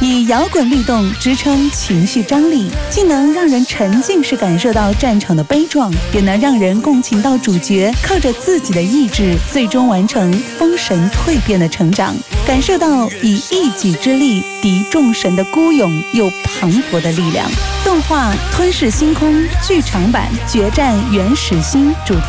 以摇滚律动支撑情绪张力，既能让人沉浸式感受到战场的悲壮，也能让人共情到主角靠着自己的意志，最终完成封神蜕变的成长，感受到以一己之力敌众神的孤勇又磅礴的力量。动画《吞噬星空》剧场版《决战原始星》主题